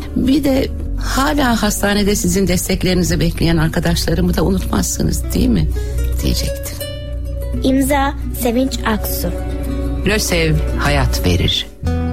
Bir de hala hastanede sizin desteklerinizi bekleyen arkadaşlarımı da unutmazsınız değil mi diyecektim. İmza Sevinç Aksu. LÖSEV hayat verir.